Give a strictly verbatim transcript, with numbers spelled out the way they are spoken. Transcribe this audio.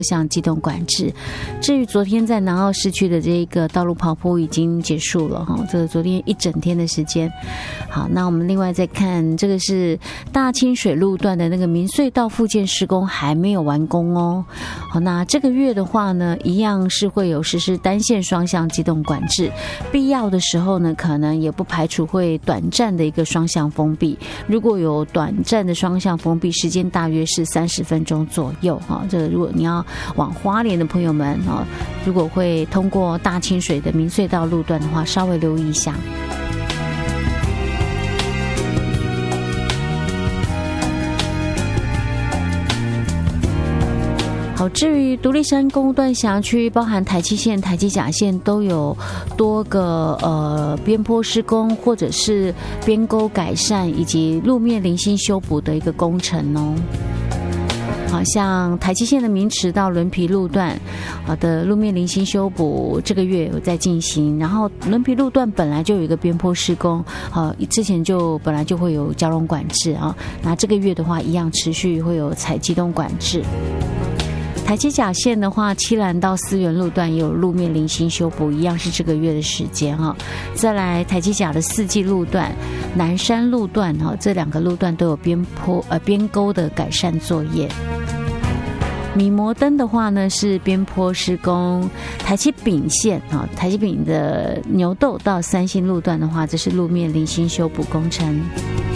像机动管制。至于昨天在南澳市区的这个道路跑铺已经结束了哈，这个昨天一整天的时间。好，那我们另外再看这个是大清水路段的那个民隧道复建施工还没有完工哦。好，那这个月的话呢，一样是会有实施单线双向机动管制，必要的时候呢，可能也不排除会短暂的一个双向封闭。如果有短暂的双向封闭，时间大约是三十分钟左右哈。这个如果你要往花莲的朋友们啊，如果会通过大清水的民隧道路段的话，稍微留意一下。好，至于独立山公路段辖区，包含台七线、台七甲线，都有多个呃边坡施工或者是边沟改善以及路面零星修补的一个工程哦。好像台七线的明池到仑皮路段好的路面零星修补，这个月有在进行。然后仑皮路段本来就有一个边坡施工，呃，之前就本来就会有交通管制啊。那这个月的话，一样持续会有采机动管制。台七甲线的话，七兰到思源路段也有路面零星修补，一样是这个月的时间哈。再来台七甲的四季路段、南山路段哈，这两个路段都有边坡呃边沟的改善作业。米摩登的话呢是边坡施工，台七丙线啊，台七丙的牛斗到三星路段的话，这是路面零星修补工程。